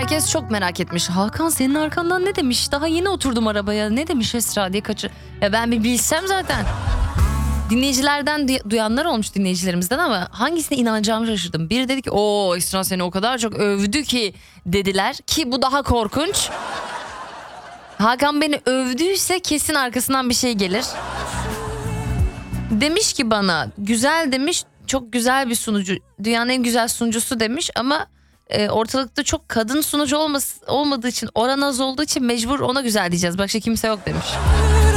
herkes çok merak etmiş. Hakan senin arkandan ne demiş? Daha yeni oturdum arabaya. Ne demiş Esra diye Ya ben bir bilsem zaten. Dinleyicilerden duyanlar olmuş, dinleyicilerimizden, ama hangisine inanacağımı şaşırdım. Biri dedi ki o Esra seni o kadar çok övdü ki dediler, ki bu daha korkunç. Hakan beni övdüyse kesin arkasından bir şey gelir. Demiş ki bana güzel demiş, çok güzel bir sunucu, dünyanın en güzel sunucusu demiş, ama ortalıkta çok kadın sunucu olmadığı için, oran az olduğu için mecbur ona güzel diyeceğiz, başka kimse yok demiş.